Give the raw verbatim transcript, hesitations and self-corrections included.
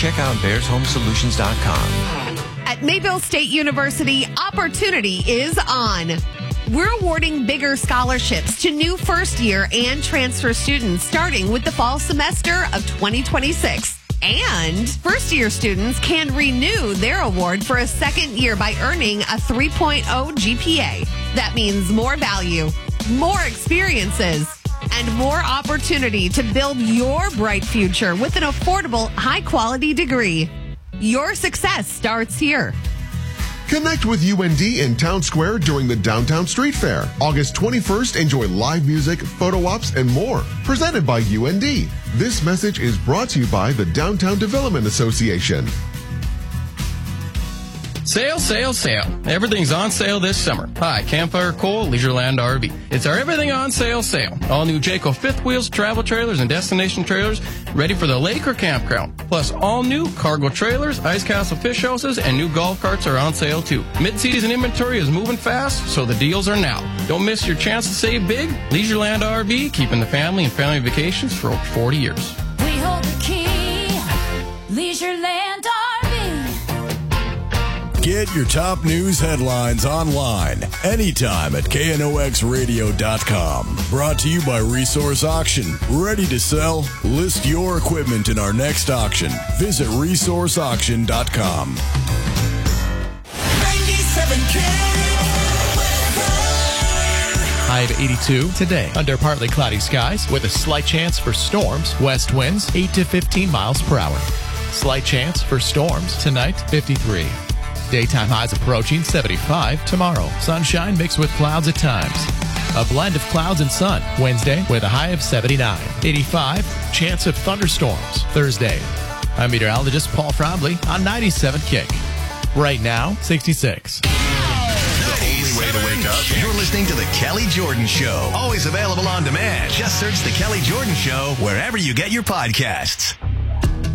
check out bears home solutions dot com. At Mayville State University, opportunity is on. We're awarding bigger scholarships to new first-year and transfer students starting with the fall semester of twenty twenty-six. And first-year students can renew their award for a second year by earning a three point oh G P A. That means more value, more experiences, and more opportunity to build your bright future with an affordable, high-quality degree. Your success starts here. Connect with U N D in Town Square during the Downtown Street Fair. August twenty-first, enjoy live music, photo ops, and more. Presented by U N D. This message is brought to you by the Downtown Development Association. Sale, sale, sale. Everything's on sale this summer. Hi, Campfire Coal, Leisureland R V. It's our everything on sale sale. All new Jayco fifth wheels, travel trailers, and destination trailers ready for the lake or campground. Plus, all new cargo trailers, Ice Castle fish houses, and new golf carts are on sale too. Mid-season inventory is moving fast, so the deals are now. Don't miss your chance to save big. Leisureland R V, keeping the family and family vacations for over forty years. We hold the key. Leisureland R V. Get your top news headlines online anytime at K N O X radio dot com. Brought to you by Resource Auction. Ready to sell? List your equipment in our next auction. Visit resource auction dot com. ninety-seven K. High of eighty-two today under partly cloudy skies with a slight chance for storms. West winds eight to fifteen miles per hour. Slight chance for storms tonight, fifty-three. Daytime highs approaching seventy-five tomorrow. Sunshine mixed with clouds at times. A blend of clouds and sun Wednesday with a high of seventy-nine. eighty-five, chance of thunderstorms Thursday. I'm meteorologist Paul Frobley on ninety-seven Kick. Right now, sixty-six. The only way to wake up. You're listening to The Kelly Jordan Show. Always available on demand. Just search The Kelly Jordan Show wherever you get your podcasts.